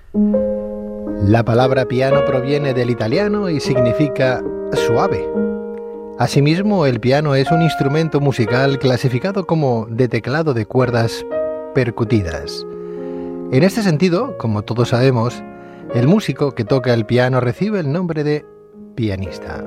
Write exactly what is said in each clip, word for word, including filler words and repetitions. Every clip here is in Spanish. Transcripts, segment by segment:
La palabra piano proviene del italiano y significa suave. Asimismo, el piano es un instrumento musical clasificado como de teclado de cuerdas percutidas. En este sentido, como todos sabemos, el músico que toca el piano recibe el nombre de pianista.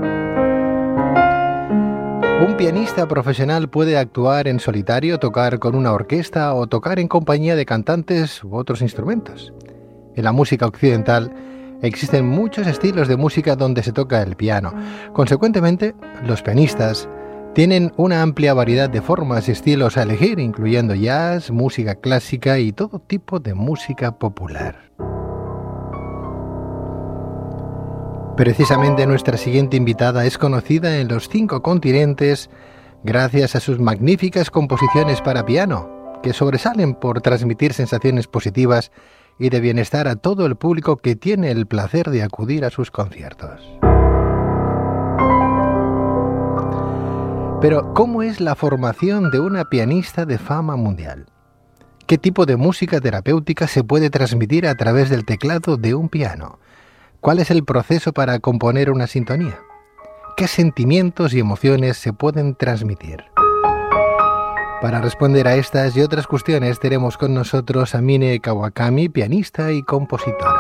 Un pianista profesional puede actuar en solitario, tocar con una orquesta o tocar en compañía de cantantes u otros instrumentos. En la música occidental existen muchos estilos de música donde se toca el piano. Consecuentemente, los pianistas tienen una amplia variedad de formas y estilos a elegir, incluyendo jazz, música clásica y todo tipo de música popular. Precisamente nuestra siguiente invitada es conocida en los cinco continentes gracias a sus magníficas composiciones para piano, que sobresalen por transmitir sensaciones positivas y de bienestar a todo el público que tiene el placer de acudir a sus conciertos. Pero, ¿cómo es la formación de una pianista de fama mundial? ¿Qué tipo de música terapéutica se puede transmitir a través del teclado de un piano? ¿Cuál es el proceso para componer una sintonía? ¿Qué sentimientos y emociones se pueden transmitir? Para responder a estas y otras cuestiones tenemos con nosotros a Mine Kawakami, pianista y compositora.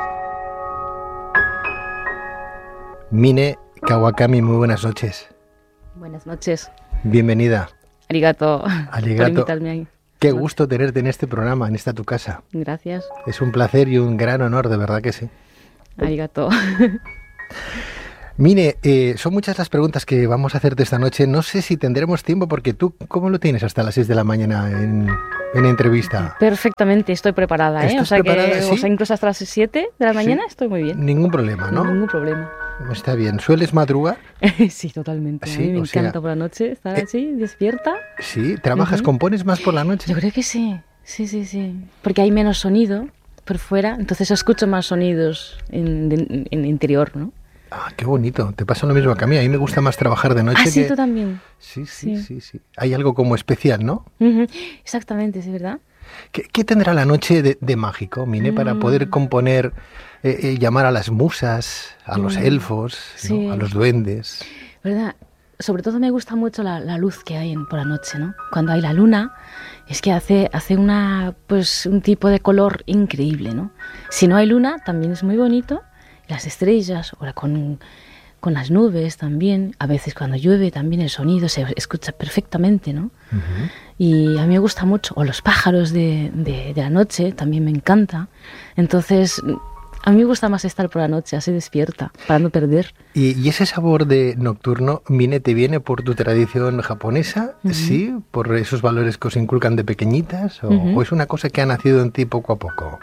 Mine Kawakami, muy buenas noches. Buenas noches. Bienvenida. Arigato. Arigato. Por invitarme ahí. Qué gusto tenerte en este programa, en esta tu casa. Gracias. Es un placer y un gran honor, de verdad que sí. Arigato. Mine, eh, son muchas las preguntas que vamos a hacerte esta noche. No sé si tendremos tiempo porque tú, ¿cómo lo tienes hasta las seis de la mañana en, en entrevista? Perfectamente, estoy preparada, ¿eh? O sea preparada, que, ¿sí? o sea, incluso hasta las siete de la mañana sí. Estoy muy bien. Ningún problema, ¿no? Ningún problema. Está bien. ¿Sueles madrugar? Sí, totalmente. Sí, a mí me encanta sea, por la noche estar eh, así, despierta. Sí, ¿trabajas, uh-huh. compones más por la noche? Yo creo que sí, sí, sí, sí. Porque hay menos sonido por fuera, entonces escucho más sonidos en, en, en el interior, ¿no? Ah, qué bonito. Te pasa lo mismo que a mí. A mí me gusta más trabajar de noche. Ah, sí, que... tú también. Sí, sí, sí, sí, sí. Hay algo como especial, ¿no? Uh-huh. Exactamente, es verdad. ¿Qué, qué tendrá la noche de, de mágico, Mine, mm. para poder componer, eh, eh, llamar a las musas, a los mm. elfos, sí. ¿no? A los duendes? ¿Verdad? Sobre todo me gusta mucho la, la luz que hay en, por la noche, ¿no? Cuando hay la luna, es que hace, hace una, pues, un tipo de color increíble, ¿no? Si no hay luna, también es muy bonito. Las estrellas, o con, con las nubes también. A veces cuando llueve también el sonido se escucha perfectamente, ¿no? Uh-huh. Y a mí me gusta mucho. O los pájaros de, de, de la noche también me encanta. Entonces, a mí me gusta más estar por la noche, así despierta, para no perder. ¿Y, y ese sabor de nocturno, Mine, te viene por tu tradición japonesa? Uh-huh. ¿Sí? ¿Por esos valores que os inculcan de pequeñitas? ¿O, uh-huh. o es una cosa que ha nacido en ti poco a poco?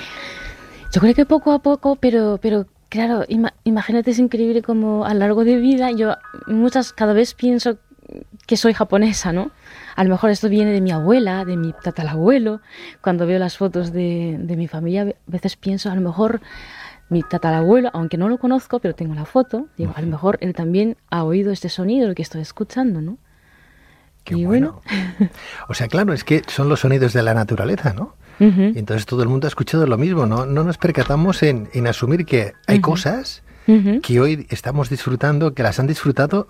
Yo creo que poco a poco, pero... pero claro, ima- imagínate, es increíble como a lo largo de vida yo muchas cada vez pienso que soy japonesa, ¿no? A lo mejor esto viene de mi abuela, de mi tatarabuelo. Cuando veo las fotos de, de mi familia, a veces pienso, a lo mejor mi tatarabuelo, aunque no lo conozco, pero tengo la foto, digo, a lo mejor él también ha oído este sonido, lo que estoy escuchando, ¿no? Qué y bueno. bueno. O sea, claro, es que son los sonidos de la naturaleza, ¿no? Uh-huh. Y entonces todo el mundo ha escuchado lo mismo, ¿no? No nos percatamos en, en asumir que hay uh-huh. cosas uh-huh. que hoy estamos disfrutando, que las han disfrutado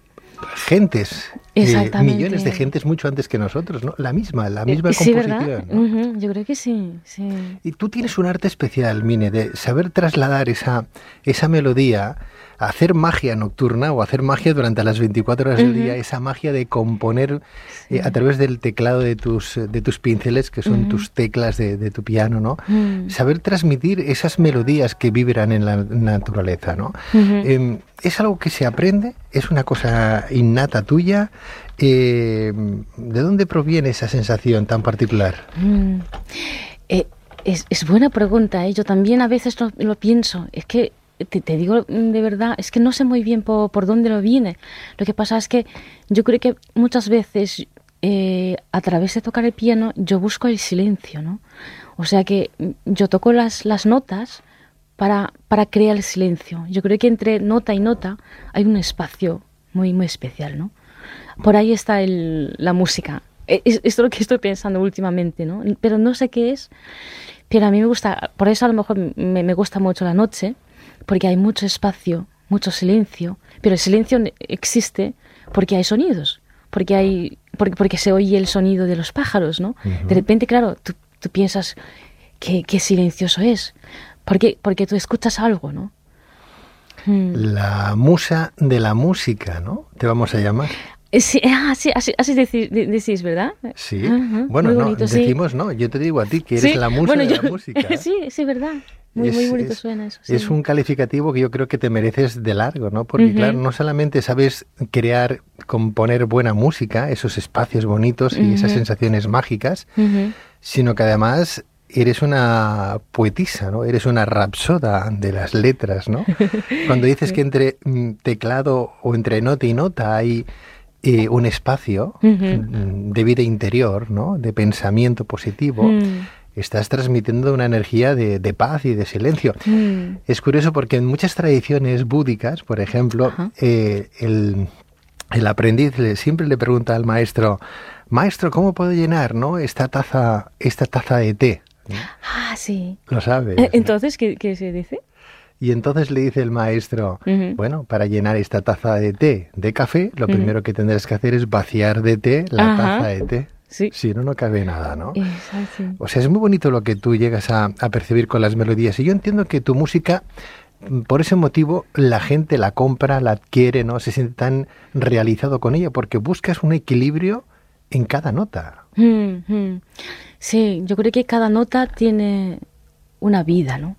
gentes, eh, millones de gentes mucho antes que nosotros, ¿no? La misma, la misma eh, sí, composición. ¿verdad? ¿No? Uh-huh. Yo creo que sí, sí. Y tú tienes un arte especial, Mine, de saber trasladar esa, esa melodía, hacer magia nocturna o hacer magia durante las veinticuatro horas uh-huh. del día, esa magia de componer sí. eh, a través del teclado de tus, de tus pinceles, que son uh-huh. tus teclas de, de tu piano, ¿no? Uh-huh. Saber transmitir esas melodías que vibran en la naturaleza, ¿no? Uh-huh. Eh, ¿Es algo que se aprende? ¿Es una cosa innata tuya? Eh, ¿De dónde proviene esa sensación tan particular? Mm. Eh, es, es buena pregunta, ¿eh? Yo también a veces lo, lo pienso. Es que Te, te digo de verdad, es que no sé muy bien por, por dónde lo viene. Lo que pasa es que yo creo que muchas veces eh, a través de tocar el piano yo busco el silencio, ¿no? O sea que yo toco las, las notas para, para crear el silencio. Yo creo que entre nota y nota hay un espacio muy, muy especial, ¿no? Por ahí está el, la música. Es, es lo que estoy pensando últimamente, ¿no? Pero no sé qué es. Pero a mí me gusta, por eso a lo mejor me, me gusta mucho la noche, porque hay mucho espacio, mucho silencio, pero el silencio existe porque hay sonidos, porque hay porque, porque se oye el sonido de los pájaros, ¿no? Uh-huh. De repente, claro, tú, tú piensas, qué, qué silencioso es, porque, porque tú escuchas algo, ¿no? La musa de la música, ¿no? Te vamos a llamar. Sí, ah, sí, así, así decís, decís, ¿verdad? Sí. Uh-huh. Bueno, no, bonito, decimos sí. No, yo te digo a ti que eres ¿sí? la musa bueno, de yo, la música. Sí, sí, verdad. Muy, es, muy bonito es, suena eso. Sí. Es un calificativo que yo creo que te mereces de largo, ¿no? Porque, uh-huh. claro, no solamente sabes crear, componer buena música, esos espacios bonitos uh-huh. y esas sensaciones mágicas, uh-huh. sino que además eres una poetisa, ¿no? Eres una rapsoda de las letras, ¿no? Cuando dices que entre teclado o entre nota y nota hay eh, un espacio uh-huh. de vida interior, ¿no? De pensamiento positivo, uh-huh. estás transmitiendo una energía de, de paz y de silencio. Uh-huh. Es curioso porque en muchas tradiciones búdicas, por ejemplo, uh-huh. eh, el, el aprendiz le, siempre le pregunta al maestro, maestro, ¿cómo puedo llenar, ¿no? esta taza, esta taza de té? Ah, sí. Lo sabes. Entonces, ¿qué, qué se dice? Y entonces le dice el maestro, uh-huh. bueno, para llenar esta taza de té, de café, lo uh-huh. primero que tendrás que hacer es vaciar de té la uh-huh. taza de té. Sí. Si no, no cabe nada, ¿no? Exacto. O sea, es muy bonito lo que tú llegas a, a percibir con las melodías. Y yo entiendo que tu música, por ese motivo, la gente la compra, la adquiere, ¿no? Se siente tan realizado con ella, porque buscas un equilibrio en cada nota. Mm-hmm. Sí, yo creo que cada nota tiene una vida, ¿no?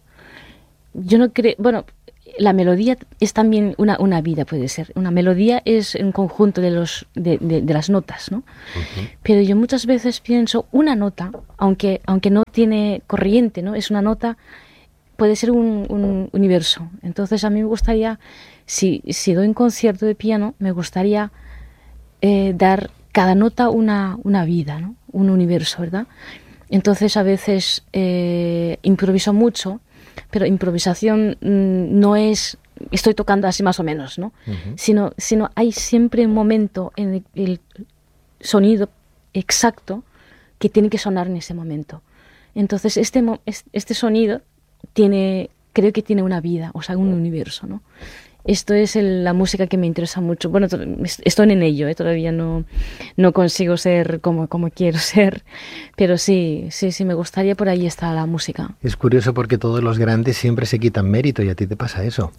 Yo no creo, bueno, la melodía es también una, una vida, puede ser. Una melodía es un conjunto de, los, de, de, de las notas, ¿no? Uh-huh. Pero yo muchas veces pienso, una nota, aunque, aunque no tiene corriente, ¿no? Es una nota, puede ser un, un universo. Entonces a mí me gustaría, si, si doy un concierto de piano, me gustaría eh, dar cada nota una, una vida, ¿no? Un universo, ¿verdad? Entonces a veces eh, improviso mucho, pero improvisación mmm, no es, estoy tocando así más o menos, ¿no? Uh-huh. Sino, sino hay siempre un momento en el, el sonido exacto que tiene que sonar en ese momento. Entonces este, este sonido tiene, creo que tiene una vida, o sea, un universo, ¿no? Esto es el, la música que me interesa mucho. Bueno, estoy en ello, ¿eh? Todavía no, no consigo ser como, como quiero ser, pero sí, sí, sí, me gustaría, por ahí está la música. Es curioso porque todos los grandes siempre se quitan mérito y a ti te pasa eso.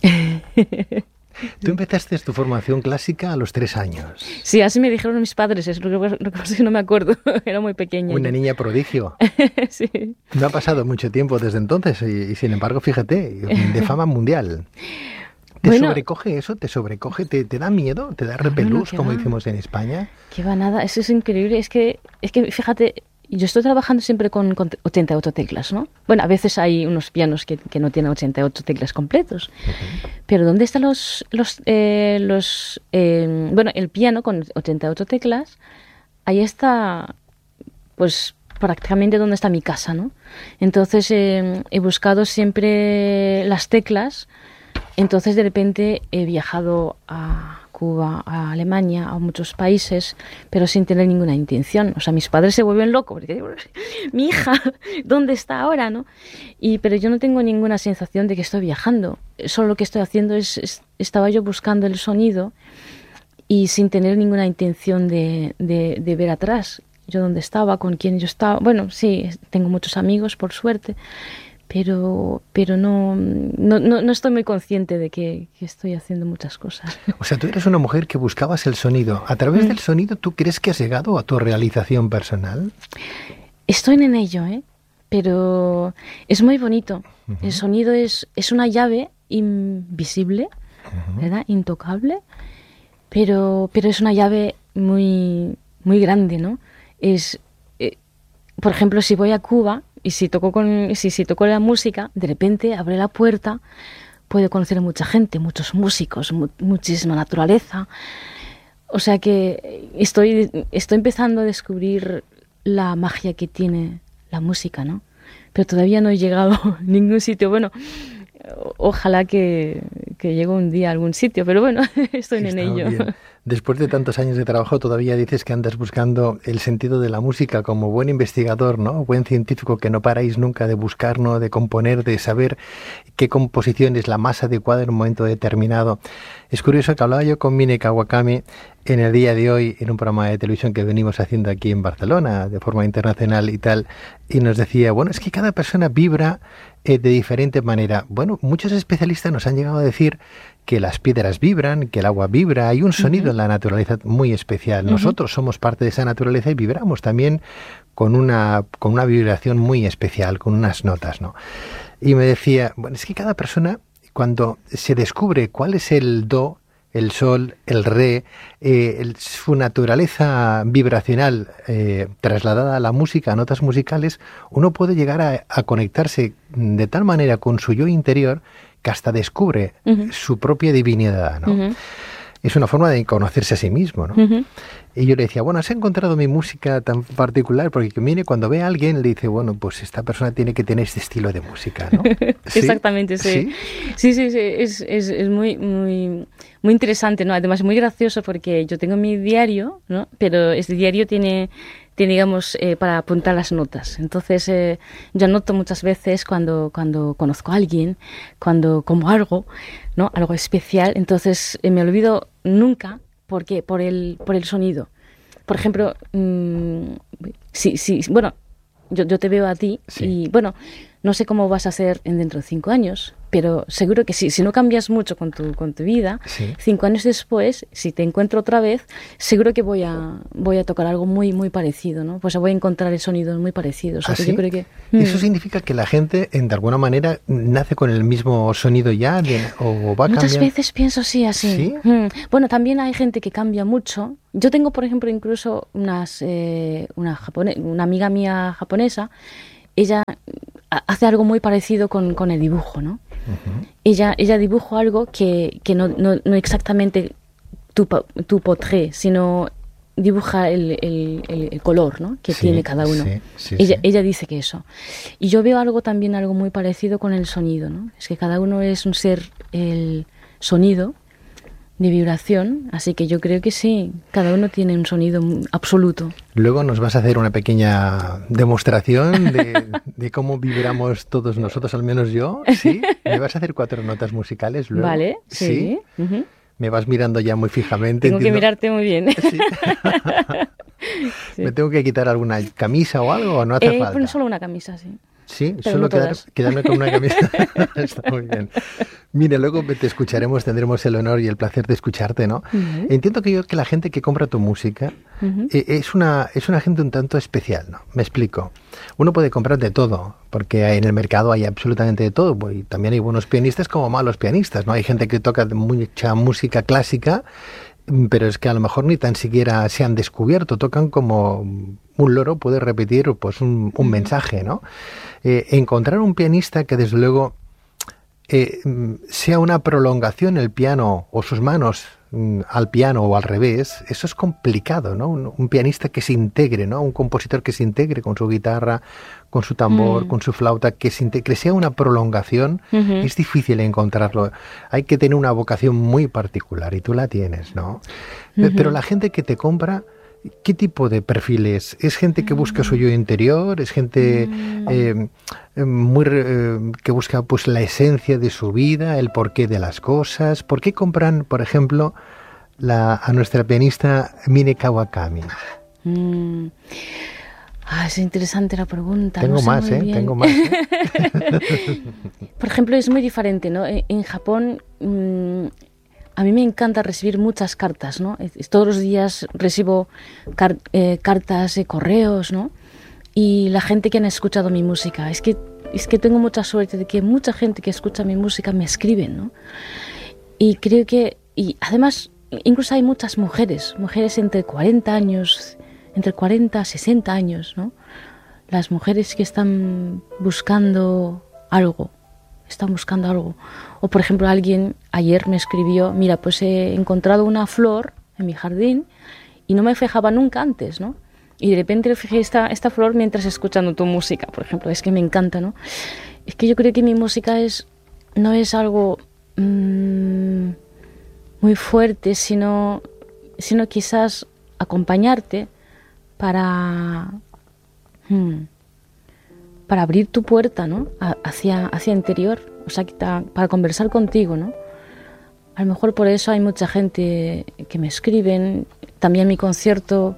Tú empezaste tu formación clásica a los tres años. Sí, así me dijeron mis padres, es lo que, lo que no me acuerdo, era muy pequeña. Una niña prodigio. Sí. No ha pasado mucho tiempo desde entonces y, y sin embargo, fíjate, de fama mundial. ¿Te bueno, sobrecoge eso? ¿Te sobrecoge? ¿Te, te da miedo? ¿Te da repelús, no, no, como va. Decimos en España? Que va nada, eso es increíble. Es que, es que fíjate, yo estoy trabajando siempre con, con ochenta y ocho teclas, ¿no? Bueno, a veces hay unos pianos que, que no tienen ochenta y ocho teclas completos. Uh-huh. Pero ¿dónde están los... los, eh, los eh, bueno, el piano con ochenta y ocho teclas, ahí está, pues, prácticamente donde está mi casa, ¿no? Entonces eh, he buscado siempre las teclas. Entonces, de repente, he viajado a Cuba, a Alemania, a muchos países, pero sin tener ninguna intención. O sea, mis padres se vuelven locos, porque mi hija, ¿dónde está ahora, no? Y, pero yo no tengo ninguna sensación de que estoy viajando. Solo lo que estoy haciendo es, es estaba yo buscando el sonido y sin tener ninguna intención de, de, de ver atrás. Yo dónde estaba, con quién yo estaba. Bueno, sí, tengo muchos amigos, por suerte. Pero, pero no, no, no estoy muy consciente de que, que estoy haciendo muchas cosas. O sea, tú eres una mujer que buscabas el sonido. ¿A través mm. del sonido tú crees que has llegado a tu realización personal? Estoy en ello, ¿eh? Pero es muy bonito. Uh-huh. El sonido es, es una llave invisible, uh-huh. ¿verdad? Intocable, pero, pero es una llave muy, muy grande, ¿no? Es, eh, por ejemplo, si voy a Cuba... Y si toco con, si, si toco la música, de repente abre la puerta, puedo conocer a mucha gente, muchos músicos, mu- muchísima naturaleza. O sea que estoy, estoy empezando a descubrir la magia que tiene la música, ¿no? Pero todavía no he llegado a ningún sitio. Bueno, ojalá que, que llego un día a algún sitio, pero bueno, estoy en ello. Bien. Después de tantos años de trabajo, todavía dices que andas buscando el sentido de la música como buen investigador, ¿no? Buen científico, que no paráis nunca de buscar, ¿no? De componer, de saber qué composición es la más adecuada en un momento determinado. Es curioso que hablaba yo con Mine Kawakami en el día de hoy, en un programa de televisión que venimos haciendo aquí en Barcelona, de forma internacional y tal, y nos decía, bueno, es que cada persona vibra eh, de diferente manera. Bueno, muchos especialistas nos han llegado a decir que las piedras vibran, que el agua vibra, hay un sonido uh-huh. en la naturaleza muy especial. Uh-huh. Nosotros somos parte de esa naturaleza y vibramos también con una, con una vibración muy especial, con unas notas, ¿no? Y me decía, bueno, es que cada persona, cuando se descubre cuál es el do, el sol, el re, eh, el, su naturaleza vibracional eh, trasladada a la música, a notas musicales, uno puede llegar a, a conectarse de tal manera con su yo interior que hasta descubre uh-huh. su propia divinidad, ¿no? Uh-huh. Es una forma de conocerse a sí mismo, ¿no? Uh-huh. Y yo le decía, bueno, ¿has encontrado mi música tan particular? Porque mire, cuando ve a alguien, le dice, bueno, pues esta persona tiene que tener este estilo de música, ¿no? ¿Sí? Exactamente, sí. Sí, sí, sí, sí. Es, es, es muy, muy, muy interesante, ¿no? Además, muy gracioso porque yo tengo mi diario, ¿no? Pero este diario tiene... tiene, digamos, eh, para apuntar las notas. Entonces, eh, yo anoto muchas veces cuando, cuando conozco a alguien, cuando como algo, ¿no? Algo especial, entonces eh, me olvido nunca porque por el, por el sonido. Por ejemplo, mmm, sí, sí, bueno, yo, yo te veo a ti sí. y, bueno, no sé cómo vas a ser en dentro de cinco años, pero seguro que sí, si no cambias mucho con tu, con tu vida, sí. cinco años después, si te encuentro otra vez, seguro que voy a, voy a tocar algo muy, muy parecido, ¿no? Pues voy a encontrar sonidos muy parecidos. ¿Ah, o sea, sí? Yo creo que, ¿Eso mm. significa que la gente, de alguna manera, nace con el mismo sonido ya de, o va Muchas cambiando? veces pienso sí, así. ¿Sí? Mm. Bueno, también hay gente que cambia mucho. Yo tengo, por ejemplo, incluso unas, eh, una, japone- una amiga mía japonesa. Ella hace algo muy parecido con, con el dibujo, ¿no? Uh-huh. Ella, ella dibujó algo que, que no, no, no exactamente tu, tu portrait, sino dibuja el, el, el color, ¿no? Que sí, tiene cada uno. Sí, sí, ella, sí. ella dice que eso. Y yo veo algo también, algo muy parecido con el sonido, ¿no? Es que cada uno es un ser, el sonido de vibración, así que yo creo que sí, cada uno tiene un sonido absoluto. Luego nos vas a hacer una pequeña demostración de, de cómo vibramos todos nosotros, al menos yo, ¿sí? Me vas a hacer cuatro notas musicales luego. Vale, sí. ¿Sí? Uh-huh. Me vas mirando ya muy fijamente. Tengo entiendo. que mirarte muy bien. ¿Sí? Sí. ¿Me tengo que quitar alguna camisa o algo o no hace eh, falta? Bueno, solo una camisa, sí. Sí, pero solo no quedar, quedarme con una camisa. Está muy bien. Mire, luego te escucharemos, tendremos el honor y el placer de escucharte, ¿no? Uh-huh. Entiendo que yo que la gente que compra tu música uh-huh. eh, es una es una gente un tanto especial, ¿no? Me explico. Uno puede comprar de todo, porque en el mercado hay absolutamente de todo. Y también hay buenos pianistas como malos pianistas, ¿no? Hay gente que toca mucha música clásica, pero es que a lo mejor ni tan siquiera se han descubierto, tocan como un loro, puede repetir pues un, un mensaje, ¿no? Eh, encontrar un pianista que desde luego eh, sea una prolongación el piano o sus manos mm, al piano o al revés, eso es complicado, ¿no? Un, un pianista que se integre, ¿no? Un compositor que se integre con su guitarra, con su tambor, mm. con su flauta, que, se integre, que sea una prolongación, uh-huh. es difícil encontrarlo. Hay que tener una vocación muy particular y tú la tienes, ¿no? Uh-huh. Pero la gente que te compra, ¿qué tipo de perfil es? ¿Es gente que busca su yo interior? ¿Es gente eh, muy eh, que busca pues la esencia de su vida, el porqué de las cosas? ¿Por qué compran, por ejemplo, la, a nuestra pianista Mine Kawakami? Mm. Ah, es interesante la pregunta. Tengo no sé más, ¿eh? Bien. Tengo más. ¿eh? Por ejemplo, es muy diferente, ¿no? En, en Japón... Mmm, a mí me encanta recibir muchas cartas, ¿no? Todos los días recibo car- eh, cartas, eh, correos, ¿no? Y la gente que han escuchado mi música, es que, es que tengo mucha suerte de que mucha gente que escucha mi música me escriben, ¿no? Y creo que, y además, incluso hay muchas mujeres, mujeres entre cuarenta años, entre cuarenta, sesenta años, ¿no? Las mujeres que están buscando algo, están buscando algo. O, por ejemplo, alguien ayer me escribió, mira, pues he encontrado una flor en mi jardín y no me fijaba nunca antes, ¿no? Y de repente le fijé esta, esta flor mientras escuchando tu música, por ejemplo. Es que me encanta, ¿no? Es que yo creo que mi música es no es algo mmm, muy fuerte, sino, sino quizás acompañarte para, hmm, para abrir tu puerta, ¿no? hacia, hacia interior, o sea, para conversar contigo, ¿no? A lo mejor por eso hay mucha gente que me escriben. También en mi concierto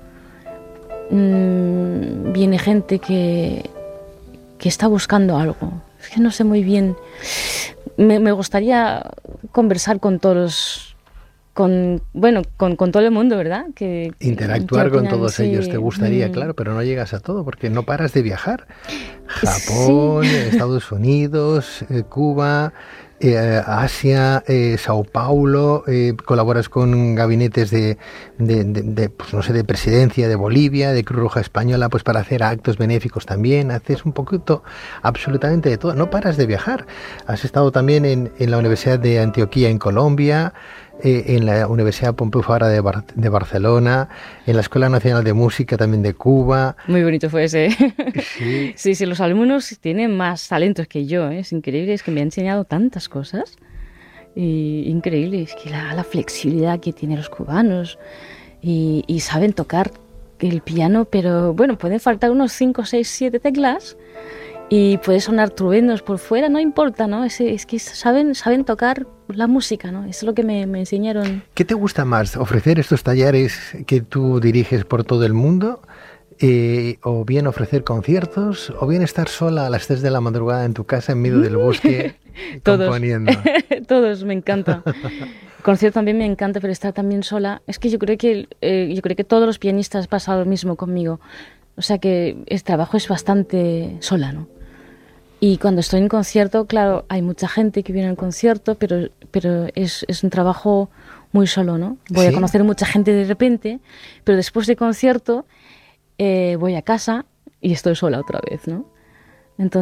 mmm, viene gente que, que está buscando algo. Es que no sé muy bien. Me, me gustaría conversar con todos, con bueno, con, con todo el mundo, ¿verdad? Que, Interactuar que con todos sí. ellos te gustaría, mm. claro, pero no llegas a todo porque no paras de viajar. Japón, sí. Estados Unidos, eh, Cuba... Eh, Asia, eh, Sao Paulo, eh, colaboras con gabinetes de, de, de, de pues no sé, de presidencia de Bolivia, de Cruz Roja Española, pues para hacer actos benéficos también, haces un poquito absolutamente de todo, no paras de viajar. Has estado también en, en la Universidad de Antioquia en Colombia, eh, en la Universidad Pompeu Fabra de, Bar- de Barcelona, en la Escuela Nacional de Música también de Cuba. Muy bonito fue ese. Sí, sí, sí, los alumnos tienen más talentos que yo, ¿eh? Es increíble, es que me han enseñado tantas cosas. Y increíble, es que la, la flexibilidad que tienen los cubanos y, y saben tocar el piano, pero bueno, pueden faltar unos cinco, seis, siete teclas y puede sonar truenos por fuera, no importa, ¿no? Es, es que saben, saben tocar la música, ¿no? Eso es lo que me, me enseñaron. ¿Qué te gusta más? ¿Ofrecer estos talleres que tú diriges por todo el mundo? Eh, o bien ofrecer conciertos, o bien estar sola a las tres de la madrugada en tu casa en medio del bosque Todos. componiendo. Todos, me encanta. El concierto también me encanta, pero estar también sola. Es que yo creo que eh, yo creo que todos los pianistas han pasado lo mismo conmigo. O sea que el trabajo es bastante sola, ¿no? Y cuando estoy en concierto, claro, hay mucha gente que viene al concierto, pero, pero es, es un trabajo muy solo, ¿no? Voy ¿Sí? a conocer mucha gente de repente, pero después del concierto eh, voy a casa y estoy sola otra vez, ¿no? Entonces